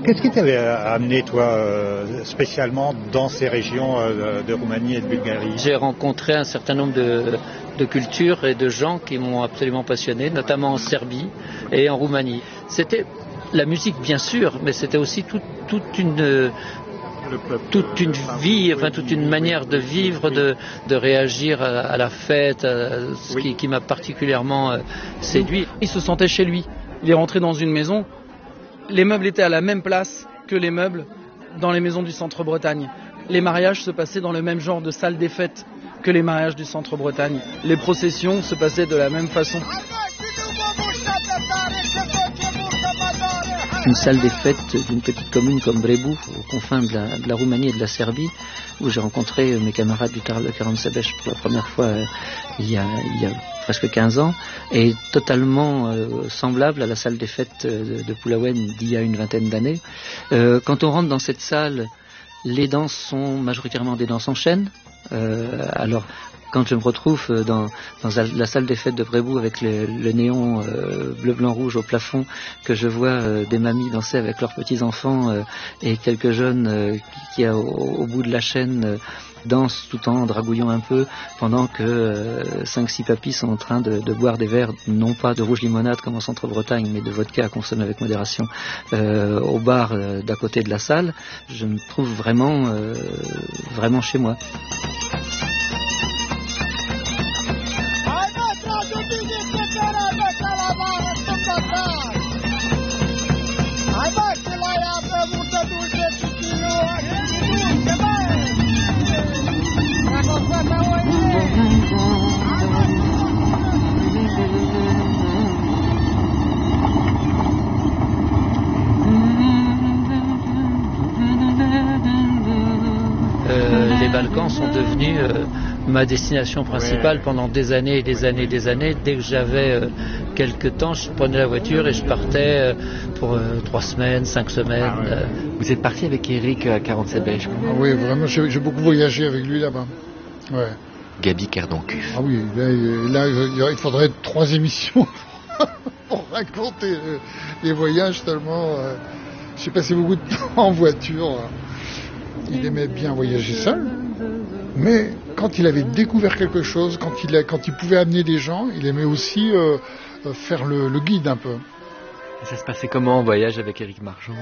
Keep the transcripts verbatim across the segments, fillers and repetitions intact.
Qu'est-ce qui t'avait amené, toi, euh, spécialement dans ces régions euh, de Roumanie et de Bulgarie? J'ai rencontré un certain nombre de, de cultures et de gens qui m'ont absolument passionné, notamment en Serbie et en Roumanie. C'était la musique, bien sûr, mais c'était aussi tout, toute une... toute une vie, enfin toute une manière de vivre, de, de réagir à, à la fête, à ce qui, qui m'a particulièrement euh, séduit. Il se sentait chez lui. Il est rentré dans une maison. Les meubles étaient à la même place que les meubles dans les maisons du Centre-Bretagne. Les mariages se passaient dans le même genre de salle des fêtes que les mariages du Centre-Bretagne. Les processions se passaient de la même façon. Une salle des fêtes d'une petite commune comme Brebu, aux confins de la, de la Roumanie et de la Serbie, où j'ai rencontré mes camarades du Tarle Karantsebeš pour la première fois euh, il, y a, il y a presque quinze ans, est totalement euh, semblable à la salle des fêtes de, de Pulawen d'il y a une vingtaine d'années. Euh, quand on rentre dans cette salle, les danses sont majoritairement des danses en chaîne. Euh, alors, quand je me retrouve dans, dans la salle des fêtes de Brebu avec le, le néon euh, bleu, blanc, rouge au plafond, que je vois euh, des mamies danser avec leurs petits-enfants euh, et quelques jeunes euh, qui, qui au, au bout de la chaîne euh, dansent tout en dragouillant un peu, pendant que euh, cinq six papis sont en train de, de boire des verres, non pas de rouge limonade comme en Centre-Bretagne, mais de vodka à consommer avec modération euh, au bar euh, d'à côté de la salle, je me trouve vraiment, euh, vraiment chez moi. Euh, les Balkans sont devenus euh, ma destination principale pendant des années et des années et des années. Dès que j'avais euh, quelques temps, je prenais la voiture et je partais euh, pour euh, trois semaines, cinq semaines. Ah ouais. euh. Vous êtes parti avec Eric Karantsebeš? Ah oui, vraiment, j'ai, j'ai beaucoup voyagé avec lui là-bas. Ouais. Gabi Kerdonkuf. Ah oui, là, là il faudrait trois émissions pour raconter euh, les voyages tellement... Euh, j'ai passé beaucoup de temps en voiture. Là. Il aimait bien voyager seul, mais quand il avait découvert quelque chose, quand il, a, quand il pouvait amener des gens, il aimait aussi euh, faire le, le guide un peu. Et ça se passait comment en voyage avec Éric Marchand?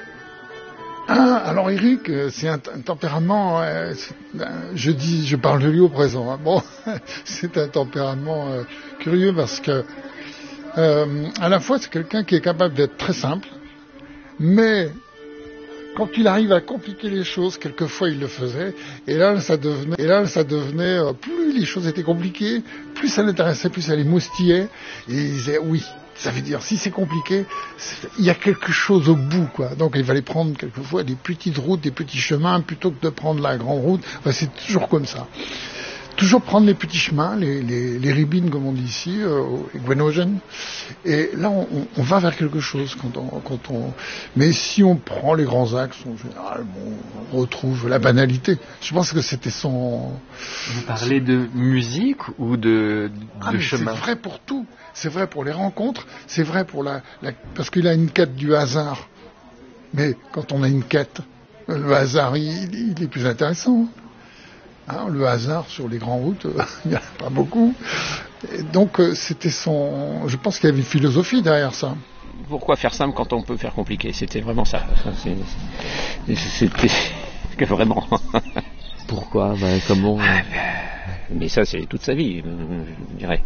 Ah, alors Éric, c'est un, un tempérament, euh, je dis, je parle de lui au présent, hein. Bon, c'est un tempérament euh, curieux parce que euh, à la fois c'est quelqu'un qui est capable d'être très simple, mais quand il arrive à compliquer les choses, quelquefois il le faisait, et là ça devenait, et là ça devenait, euh, plus les choses étaient compliquées, plus ça l'intéressait, plus ça les moustillait, et il disait oui, ça veut dire si c'est compliqué, c'est, il y a quelque chose au bout, quoi. Donc il fallait prendre quelquefois des petites routes, des petits chemins, plutôt que de prendre la grande route. Enfin, c'est toujours comme ça. Toujours prendre les petits chemins, les, les, les ribines comme on dit ici, euh, les Gwenogen. Et là, on, on va vers quelque chose quand on, quand on. Mais si on prend les grands axes, en général, bon, on retrouve la banalité. Je pense que c'était son. Vous parlez de musique ou de, de ah, mais chemin? C'est vrai pour tout. C'est vrai pour les rencontres. C'est vrai pour la, la. Parce qu'il a une quête du hasard. Mais quand on a une quête, le hasard, il, il est plus intéressant. Hein, le hasard sur les grandes routes, il euh, n'y en a pas beaucoup. Et donc euh, c'était son... Je pense qu'il y avait une philosophie derrière ça. Pourquoi faire simple quand on peut faire compliqué? C'était vraiment ça. C'est, c'était que vraiment. Pourquoi? Bah, comment? Ah, mais ça, c'est toute sa vie, je dirais.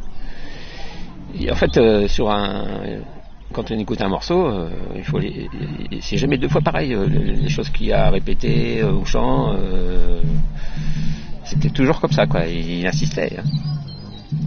Et en fait, euh, sur un... Quand on écoute un morceau, euh, il faut les... c'est jamais deux fois pareil. Euh, les choses qu'il y a à répéter euh, au chant... Euh... C'était toujours comme ça, quoi. Il insistait. Hein.